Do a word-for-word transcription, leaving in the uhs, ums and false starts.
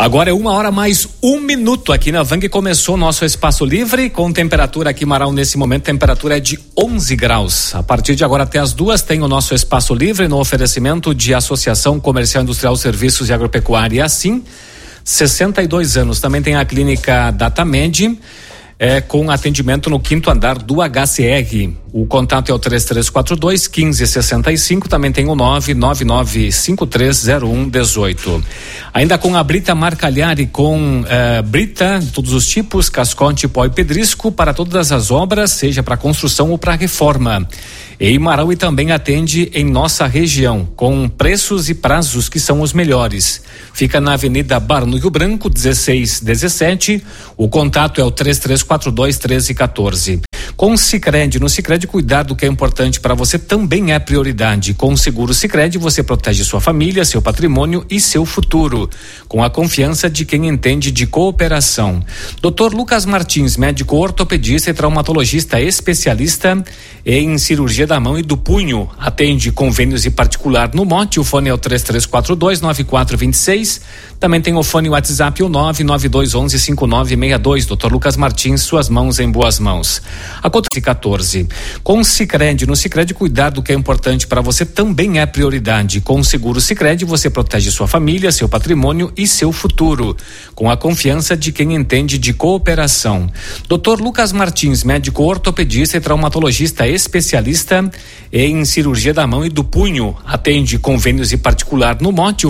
Agora é uma hora mais um minuto aqui na Vang. Começou o nosso espaço livre com temperatura aqui em Marau nesse momento, temperatura é de onze graus. A partir de agora até as duas tem o nosso espaço livre no oferecimento de Associação Comercial Industrial Serviços e Agropecuária, assim, sessenta e dois anos. Também tem a clínica Datamed, é, com atendimento no quinto andar do H C R. O contato é o três três quatro dois, um cinco seis cinco, também tem o nove nove nove cinco três zero um um oito. Ainda com a Brita Marcalhari, com eh, Brita de todos os tipos, cascote, pó e pedrisco para todas as obras, seja para construção ou para reforma. Em Marau e também atende em nossa região, com preços e prazos que são os melhores. Fica na Avenida Barão Rio Branco, dezesseis dezessete. O contato é o três três quatro dois, um três um quatro. Com o Sicredi, no Sicredi, cuidar do que é importante para você também é prioridade. Com o seguro Sicredi, você protege sua família, seu patrimônio e seu futuro, com a confiança de quem entende de cooperação. doutor Lucas Martins, médico ortopedista e traumatologista especialista em cirurgia da mão e do punho, atende convênios e particular no Mote. O fone é o três três quatro dois, nove quatro dois seis. Também tem o fone WhatsApp, o nove nove dois um um, cinco nove seis dois. doutor Lucas Martins, suas mãos em boas mãos. A conta quatorze. Com o Sicredi, no Sicredi, cuidar do que é importante para você também é prioridade. Com o seguro Sicredi, você protege sua família, seu patrimônio e seu futuro, com a confiança de quem entende de cooperação. doutor Lucas Martins, médico ortopedista e traumatologista especialista em cirurgia da mão e do punho, atende convênios e particular no Mote.